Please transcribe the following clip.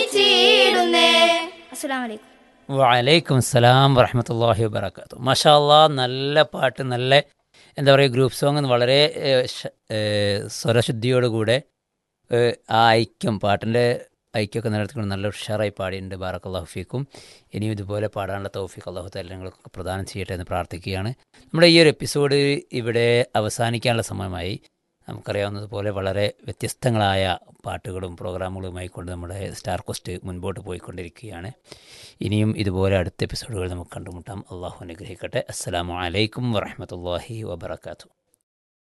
സ്തുതിച്ചിടുന്നേ. അസ്സലാമു അലൈക്കും. വലൈക്കും സലാം വറഹമത്തല്ലാഹി വബറകാതുഹു. മാഷാ അല്ലാ, നല്ല പാട്ട്, നല്ല എന്താ പറയുക, ഗ്രൂപ്പ് സോങ് വളരെ സ്വരശുദ്ധിയോടുകൂടെ ആ ഐക്യം, പാട്ടിൻ്റെ ഐക്യമൊക്കെ നിലനിർത്തിക്കൊണ്ട് നല്ല ഉഷാറായി പാടിയിട്ടുണ്ട്. ബാറക്കല്ലാഹു ഫീക്കും. ഇനിയും ഇതുപോലെ പാടാനുള്ള തൗഫീഖ് അല്ലാഹു തആല ഞങ്ങൾക്കൊക്കെ പ്രദാനം ചെയ്യട്ടെ എന്ന് പ്രാർത്ഥിക്കുകയാണ്. നമ്മുടെ ഈ ഒരു എപ്പിസോഡ് ഇവിടെ അവസാനിക്കാനുള്ള സമയമായി. നമുക്കറിയാവുന്നതുപോലെ വളരെ വ്യത്യസ്തങ്ങളായ പാട്ടുകളും പ്രോഗ്രാമുകളുമായി കൊണ്ട് നമ്മുടെ സ്റ്റാർ ക്വസ്റ്റ് മുൻപോട്ട് പോയിക്കൊണ്ടിരിക്കുകയാണ്. ഇനിയും ഇതുപോലെ അടുത്ത എപ്പിസോഡുകൾ നമുക്ക് കണ്ടുമുട്ടാം. അള്ളാഹു അനുഗ്രഹിക്കട്ടെ. അസ്സലാമു അലൈക്കും വറഹ്മത്തുള്ളാഹി വബറകാതുഹു.